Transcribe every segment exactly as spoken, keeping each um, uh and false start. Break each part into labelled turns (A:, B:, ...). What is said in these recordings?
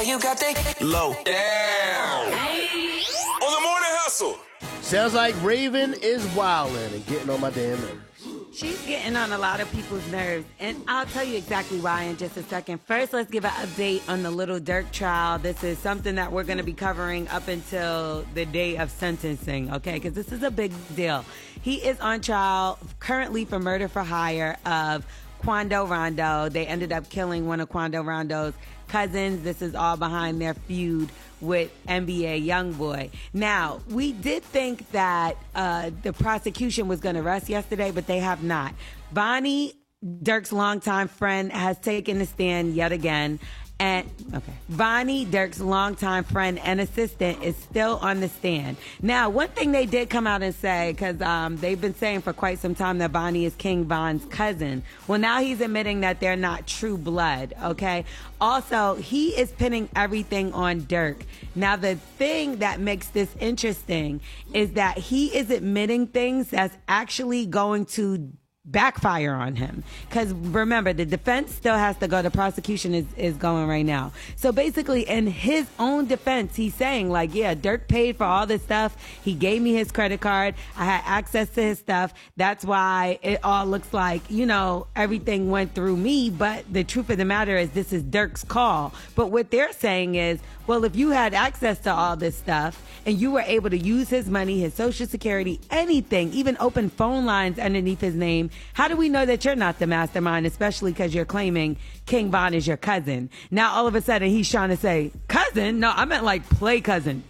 A: you got that low down. On the Morning Hustle.
B: Sounds like Raven is wildin' and getting on my damn nerves.
C: She's getting on a lot of people's nerves, and I'll tell you exactly why in just a second. First, let's give an update on the Little Durk trial. This is something that we're going to be covering up until the day of sentencing, okay? Because this is a big deal. He is on trial currently for murder for hire of Quando Rondo. They ended up killing one of Quando Rondo's cousins. This is all behind their feud with N B A Youngboy. Now, we did think that uh, the prosecution was going to rest yesterday, but they have not. Bonnie, Durk's longtime friend, has taken the stand yet again. And okay, Bonnie, Durk's longtime friend and assistant, is still on the stand. Now, one thing they did come out and say, because um, they've been saying for quite some time that Bonnie is King Von's cousin. Well, now he's admitting that they're not true blood, okay? Also, he is pinning everything on Durk. Now, the thing that makes this interesting is that he is admitting things that's actually going to backfire on him. Because remember, the defense still has to go. The prosecution is, is going right now. So basically, in his own defense, he's saying, like, yeah, Durk paid for all this stuff. He gave me his credit card. I had access to his stuff. That's why it all looks like, you know, everything went through me. But the truth of the matter is, this is Durk's call. But what they're saying is, well, if you had access to all this stuff and you were able to use his money, his Social Security, anything, even open phone lines underneath his name, how do we know that you're not the mastermind, especially because you're claiming King Von is your cousin? Now, all of a sudden, he's trying to say, cousin? No, I meant like play cousin.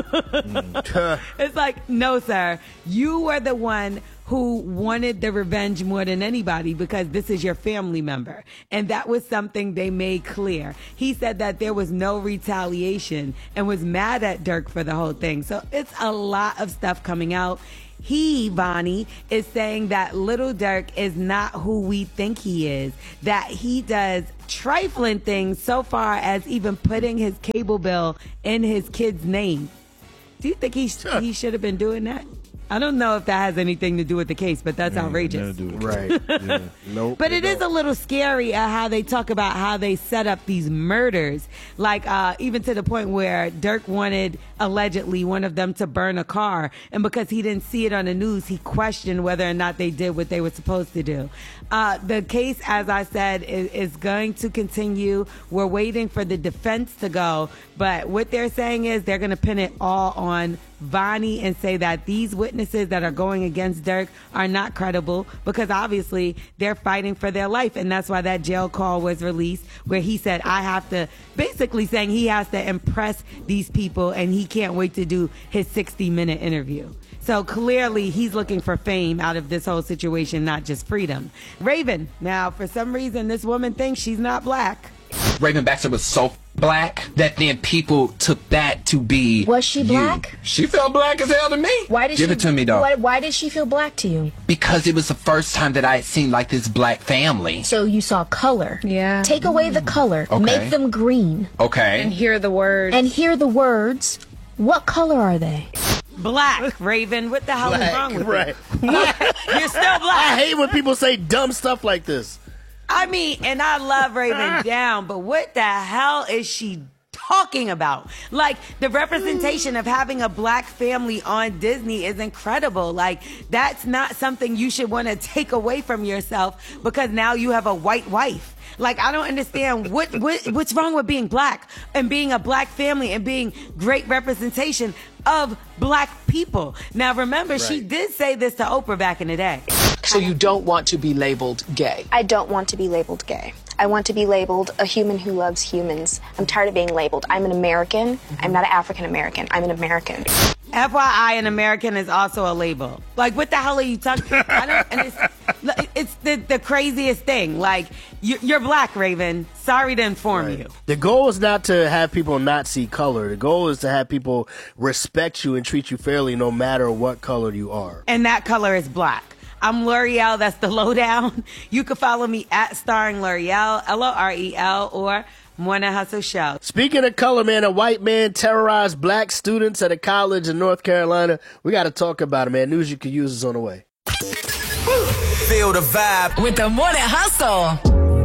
C: It's like, no, sir. You were the one who wanted the revenge more than anybody because this is your family member. And that was something they made clear. He said that there was no retaliation and was mad at Durk for the whole thing. So it's a lot of stuff coming out. He, Bonnie, is saying that Little Durk is not who we think he is, that he does trifling things so far as even putting his cable bill in his kid's name. Do you think he, sh- he should have been doing that? I don't know if that has anything to do with the case, but that's
D: Man,
C: outrageous.
B: Right. Yeah. Nope.
C: But it is a little scary uh, how they talk about how they set up these murders. Like, uh, even to the point where Durk wanted, allegedly, one of them to burn a car. And because he didn't see it on the news, he questioned whether or not they did what they were supposed to do. Uh, the case, as I said, is, is going to continue. We're waiting for the defense to go. But what they're saying is they're going to pin it all on Bonnie and say that these witnesses that are going against Durk are not credible because obviously they're fighting for their life. And that's why that jail call was released where he said, I have to, basically saying he has to impress these people and he can't wait to do his sixty minute interview. So clearly he's looking for fame out of this whole situation, not just freedom. Raven, now for some reason this woman thinks she's not black.
E: Raven Baxter was so black that then people took that to be
F: Was she black?
E: You. She felt black as hell to me.
F: Why did
E: Give
F: she,
E: it to me, though.
F: Why, why did she feel black to you?
E: Because it was the first time that I had seen like this black family.
F: So you saw color.
G: Yeah.
F: Take away the color.
E: Okay.
F: Make them green.
E: Okay.
G: And hear the words.
F: And hear the words. What color are they?
C: Black, Raven. What the hell
B: Black,
C: is wrong with
B: right.
C: you? You're still black.
B: I hate when people say dumb stuff like this.
C: I mean, and I love Raven down, but what the hell is she talking about? Like, the representation of having a black family on Disney is incredible. Like, that's not something you should want to take away from yourself because now you have a white wife. Like, I don't understand what, what what's wrong with being black and being a black family and being great representation of black people. Now, remember, right. She did say this to Oprah back in the day.
H: So you don't want to be labeled gay?
I: I don't want to be labeled gay. I want to be labeled a human who loves humans. I'm tired of being labeled. I'm an American. Mm-hmm. I'm not an African American. I'm an American.
C: F Y I, an American is also a label. Like, what the hell are you talking about? I don't, and it's, it's the, the craziest thing. Like, you, you're black, Raven. Sorry to inform right. you.
B: The goal is not to have people not see color. The goal is to have people respect you and treat you fairly no matter what color you are.
C: And that color is black. I'm L'Oreal. That's the lowdown. You can follow me at Starring L'Oreal, L O R E L, or Morning Hustle Show.
B: Speaking of color, man, a white man terrorized black students at a college in North Carolina. We got to talk about it, man. News you could use is on the way.
A: Feel the vibe
G: with the Morning Hustle.